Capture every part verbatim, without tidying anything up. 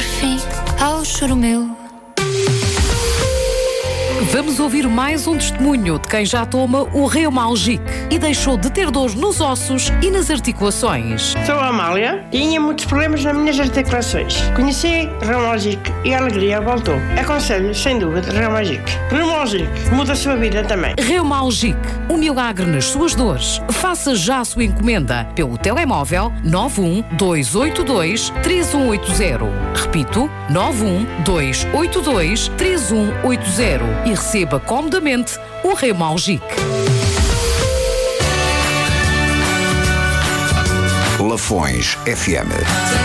fim ao choro meu. Vamos ouvir mais um testemunho de quem já toma o Reumalgic e deixou de ter dores nos ossos e nas articulações. Sou a Amália, tinha muitos problemas nas minhas articulações. Conheci Reumalgic e a alegria voltou. Aconselho, sem dúvida, Reumalgic. Reumalgic muda a sua vida também. Reumalgic, o milagre nas suas dores. Faça já a sua encomenda pelo telemóvel nove um dois oito dois três um oito zero. Repito, nove um dois oito dois três um oito zero. E receba comodamente o Reumalgic. Lafões F M.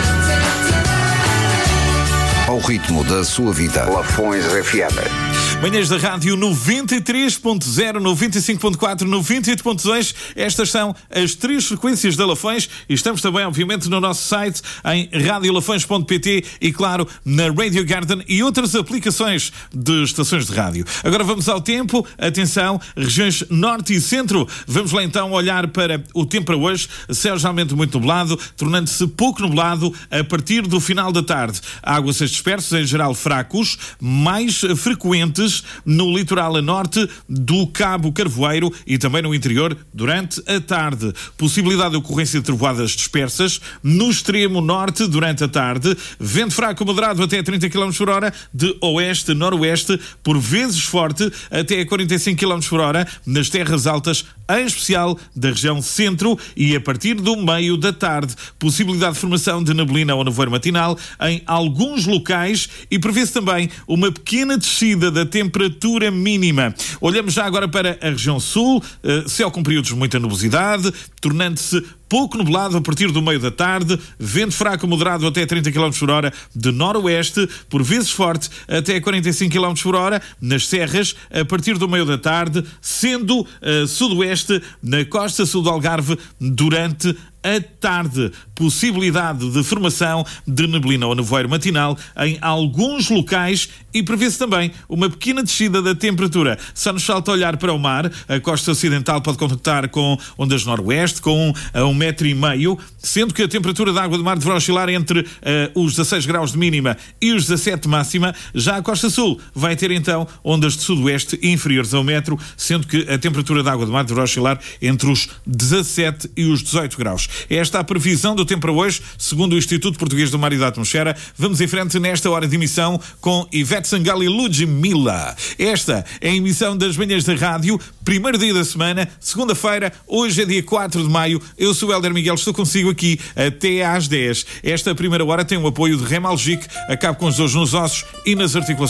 Ao ritmo da sua vida. Lafões F M. Manhãs da Rádio noventa e três ponto zero, noventa e cinco ponto quatro, noventa e oito ponto dois. Estas são as três frequências da Lafões e estamos também, obviamente, no nosso site em radio lafões ponto pt e, claro, na Radio Garden e outras aplicações de estações de rádio. Agora vamos ao tempo. Atenção, regiões norte e centro. Vamos lá então olhar para o tempo para hoje. Céu geralmente muito nublado, tornando-se pouco nublado a partir do final da tarde. Aguaceiros dispersos, em geral fracos, mais frequentes no litoral a norte do Cabo Carvoeiro e também no interior durante a tarde. Possibilidade de ocorrência de trovoadas dispersas no extremo norte durante a tarde. Vento fraco moderado até trinta quilómetros por hora de oeste a noroeste, por vezes forte até quarenta e cinco quilómetros por hora nas terras altas, em especial da região centro e a partir do meio da tarde. Possibilidade de formação de neblina ou nevoeiro matinal em alguns locais e prevê-se também uma pequena descida da temperatura mínima. Olhamos já agora para a região sul, uh, céu com períodos de muita nubosidade, tornando-se pouco nublado a partir do meio da tarde, vento fraco moderado até trinta quilómetros por hora de noroeste, por vezes forte até quarenta e cinco quilómetros por hora nas serras a partir do meio da tarde, sendo uh, sudoeste na costa sul do Algarve durante a tarde. Possibilidade de formação de neblina ou nevoeiro matinal em alguns locais e prevê-se também uma pequena descida da temperatura. Só nos falta olhar para o mar. A costa ocidental pode contar com ondas noroeste, com a um metro e meio, sendo que a temperatura da água do mar deverá oscilar entre uh, os dezasseis graus de mínima e os dezassete de máxima. Já a costa sul vai ter então ondas de sudoeste inferiores a um metro, sendo que a temperatura da água do mar deverá oscilar entre os dezassete e os dezoito graus. Esta é a previsão do tempo para hoje, segundo o Instituto Português do Mar e da Atmosfera. Vamos em frente nesta hora de emissão com Ivete Sangalo e Ludmilla. Esta é a emissão das manhãs da rádio, primeiro dia da semana, segunda-feira, hoje é dia quatro de maio. Eu sou o Hélder Miguel, estou consigo aqui até às dez. Esta primeira hora tem o apoio de Reumalgic, acaba com os dores nos ossos e nas articulações.